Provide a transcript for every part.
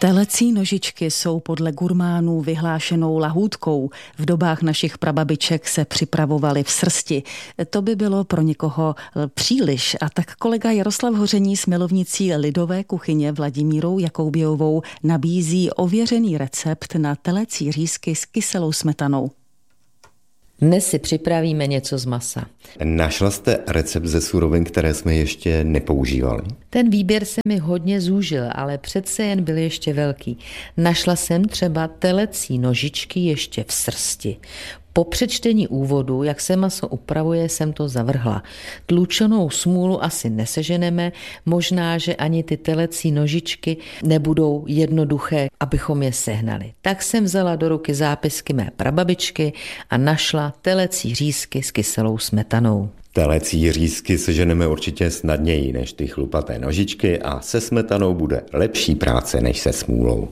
Telecí nožičky jsou podle gurmánů vyhlášenou lahůdkou. V dobách našich prababiček se připravovaly v srsti. To by bylo pro někoho příliš. A tak kolega Jaroslav Hoření s milovnicí lidové kuchyně Vladimírou Jakoubiovou nabízí ověřený recept na telecí řízky s kyselou smetanou. Dnes si připravíme něco z masa. Našla jste recept ze surovin, které jsme ještě nepoužívali? Ten výběr se mi hodně zúžil, ale přece jen byl ještě velký. Našla jsem třeba telecí nožičky ještě v srsti. Po přečtení úvodu, jak se maso upravuje, jsem to zavrhla. Tlučenou smůlu asi neseženeme, možná, že ani ty telecí nožičky nebudou jednoduché, abychom je sehnali. Tak jsem vzala do ruky zápisky mé prababičky a našla telecí řízky s kyselou smetanou. Telecí řízky seženeme určitě snadněji než ty chlupaté nožičky a se smetanou bude lepší práce než se smůlou.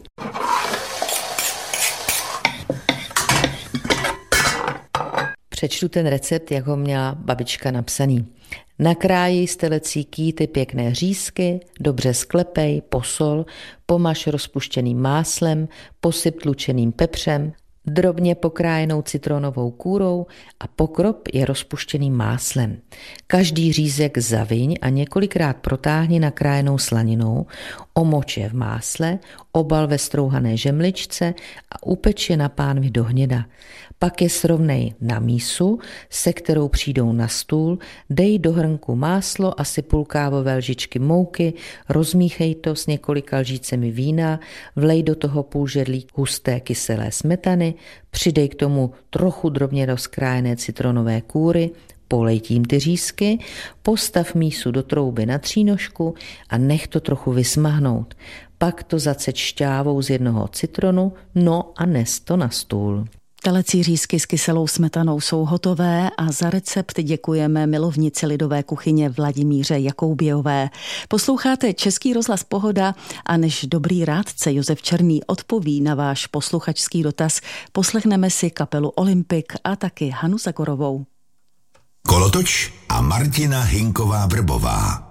Přečtu ten recept, jak ho měla babička napsaný. Nakráji z telecí kýty pěkné řízky, dobře sklepej, posol, pomaž rozpuštěným máslem, posyp tlučeným pepřem, drobně pokrájenou citronovou kůrou a pokrop je rozpuštěným máslem. Každý řízek zaviň a několikrát protáhni nakrájenou slaninou, omoč je v másle, obal ve strouhané žemličce a upeč je na pánvi do hněda. Pak je srovnej na mísu, se kterou přijdou na stůl, dej do hrnku máslo, asi půl kávové lžičky mouky, rozmíchej to s několika lžícemi vína, vlej do toho půl žedlí husté kyselé smetany, přidej k tomu trochu drobně rozkrájené citronové kůry, polej tím ty řízky, postav mísu do trouby na třínožku a nech to trochu vysmahnout. Pak to zaceď šťávou z jednoho citronu, no a nes to na stůl. Telecí řízky s kyselou smetanou jsou hotové a za recept děkujeme milovnici lidové kuchyně Vladimíře Jakoubiové. Posloucháte Český rozhlas Pohoda a než dobrý rádce Josef Černý odpoví na váš posluchačský dotaz, poslechneme si kapelu Olympik a taky Hanu Zagorovou. Kolotoč a Martina Hinková Vrbová.